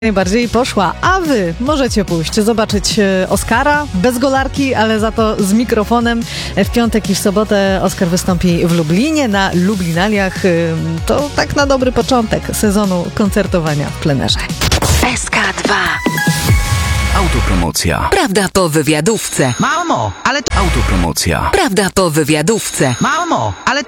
Najbardziej poszła, a wy możecie pójść zobaczyć Oskara bez golarki, ale za to z mikrofonem. W piątek i w sobotę Oskar wystąpi w Lublinie na Lublinaliach. To tak na dobry początek sezonu koncertowania w plenerze. SK2. Autopromocja. Prawda po wywiadówce. Mamo, ale to... Autopromocja. Prawda po wywiadówce. Mamo, ale to...